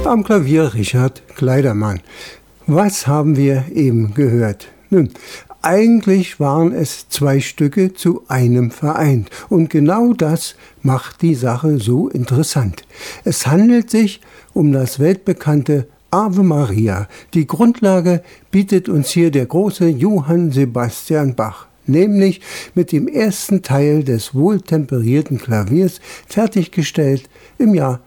Am Klavier Richard Kleidermann. Was haben wir eben gehört? Nun, eigentlich waren es 2 Stücke zu einem vereint. Und genau das macht die Sache so interessant. Es handelt sich um das weltbekannte Ave Maria. Die Grundlage bietet uns hier der große Johann Sebastian Bach, nämlich mit dem ersten Teil des wohltemperierten Klaviers fertiggestellt im Jahr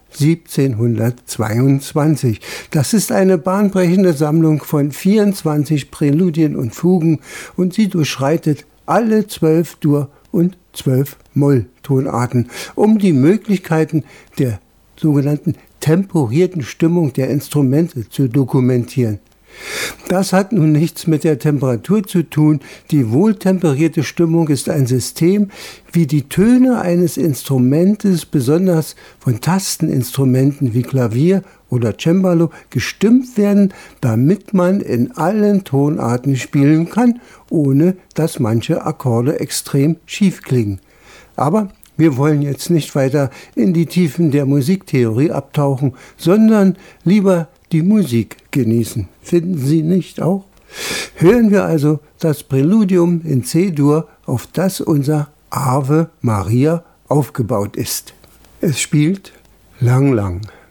1722. Das ist eine bahnbrechende Sammlung von 24 Präludien und Fugen und sie durchschreitet alle 12 Dur- und 12 Moll-Tonarten, um die Möglichkeiten der sogenannten temperierten Stimmung der Instrumente zu dokumentieren. Das hat nun nichts mit der Temperatur zu tun. Die wohltemperierte Stimmung ist ein System, wie die Töne eines Instrumentes, besonders von Tasteninstrumenten wie Klavier oder Cembalo, gestimmt werden, damit man in allen Tonarten spielen kann, ohne dass manche Akkorde extrem schief klingen. Aber wir wollen jetzt nicht weiter in die Tiefen der Musiktheorie abtauchen, sondern lieber die Musik genießen. Finden Sie nicht auch? Hören wir also das Präludium in C-Dur, auf das unser Ave Maria aufgebaut ist. Es spielt Lang Lang.